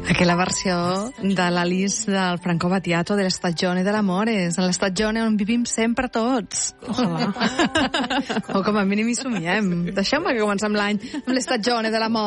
Aquella versió de l'Alice del Franco Battiato de l'Estagione dell'Amore, en l'Estagione on vivim sempre tots. Ojalà. O com a mínim hi somiem. Deixeu-me que comencem l'any amb l'Estagione dell'Amore.